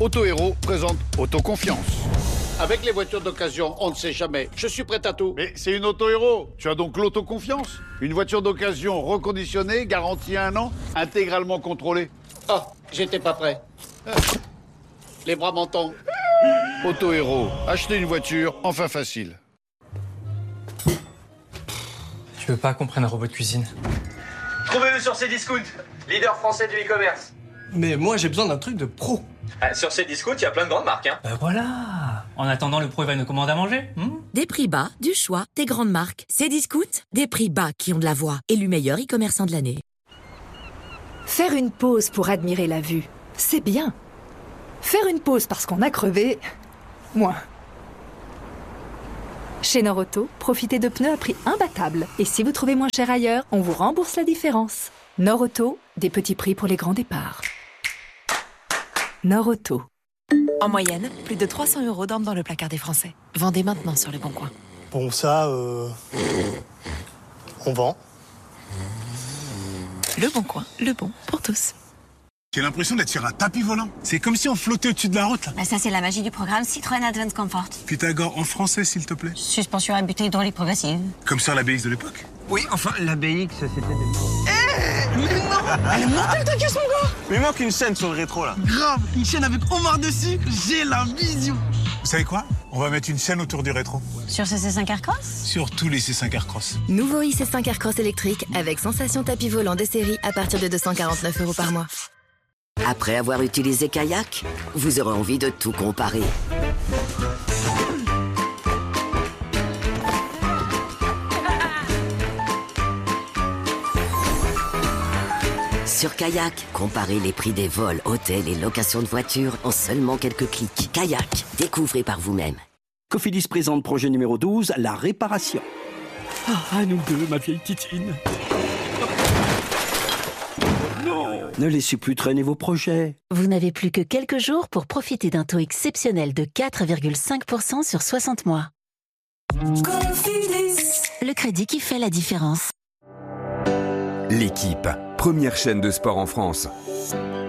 Auto Héros présente Autoconfiance. Avec les voitures d'occasion, on ne sait jamais. Je suis prêt à tout. Mais c'est une Auto Héros. Tu as donc l'autoconfiance. Une voiture d'occasion reconditionnée, garantie 1 an, intégralement contrôlée. Oh, j'étais pas prêt. Les bras m'en tombent. Auto Héros. Acheter une voiture, enfin facile. Tu veux pas qu'on prenne un robot de cuisine? Trouvez-le sur Cdiscount, leader français du e-commerce. Mais moi j'ai besoin d'un truc de pro. Sur Cdiscount, il y a plein de grandes marques. Ben voilà. En attendant, le pro il va nous commander à manger. Des prix bas, du choix, des grandes marques. Cdiscount, des prix bas qui ont de la voix. Élu meilleur e-commerçant de l'année. Faire une pause pour admirer la vue, c'est bien. Faire une pause parce qu'on a crevé, moins. Chez Norauto, profitez de pneus à prix imbattable. Et si vous trouvez moins cher ailleurs, on vous rembourse la différence. Norauto, des petits prix pour les grands départs. Norauto. En moyenne, plus de 300 € dorment dans le placard des Français. Vendez maintenant sur Le Bon Coin. Bon, ça, on vend. Le Bon Coin, le bon pour tous. J'ai l'impression d'être sur un tapis volant. C'est comme si on flottait au-dessus de la route. Là. Bah ça, c'est la magie du programme Citroën Advanced Comfort. Pythagore en français, s'il te plaît. Suspension à butée hydraulique progressive. Comme sur la BX de l'époque. Oui, enfin, la BX, c'était... Mais non! Elle est mortelle ta caisse, mon gars! Mais il manque une chaîne sur le rétro, là. Grave, une chaîne avec Omar dessus, j'ai la vision! Vous savez quoi? On va mettre une chaîne autour du rétro. Sur ce C5 Aircross? Sur tous les C5 Aircross. Nouveau IC5 Aircross électrique avec sensation tapis volant de série à partir de 249 € par mois. Après avoir utilisé Kayak, vous aurez envie de tout comparer. Sur Kayak, comparez les prix des vols, hôtels et locations de voitures en seulement quelques clics. Kayak, découvrez par vous-même. Cofidis présente projet numéro 12, la réparation. Ah, nous deux, ma vieille titine. Non. Ne laissez plus traîner vos projets. Vous n'avez plus que quelques jours pour profiter d'un taux exceptionnel de 4,5% sur 60 mois. Cofidis, le crédit qui fait la différence. L'équipe, première chaîne de sport en France.